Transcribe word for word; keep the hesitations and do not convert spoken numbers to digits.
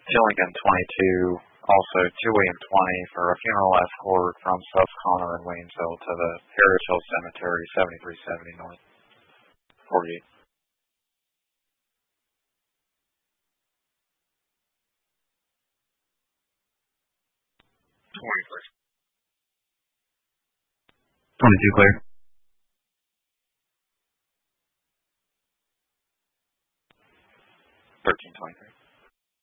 Tillingham twenty-two, also two William twenty for a funeral escort from South Connor and Williamsville to the Harris Hill Cemetery, seventy-three seventy North forty-eight. twenty-two clear.